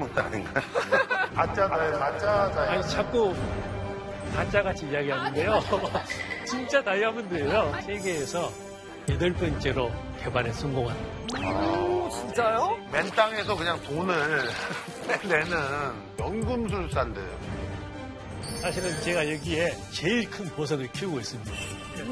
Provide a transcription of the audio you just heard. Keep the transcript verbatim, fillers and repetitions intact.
다이아몬드 아닌가요? 가짜다, 가짜다. 아니, 자꾸 가짜같이 이야기하는데요. 진짜 다이아몬드예요. 세계에서 여덟 번째로 개발에 성공한. 오, 진짜요? 맨 땅에서 그냥 돈을 내는 연금술사인데요. 사실은 제가 여기에 제일 큰 보석을 키우고 있습니다.